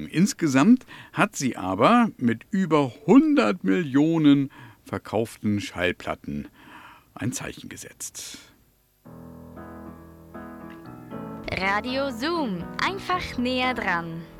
Insgesamt hat sie aber mit über 100 Millionen verkauften Schallplatten ein Zeichen gesetzt. Radio Zoom, einfach näher dran.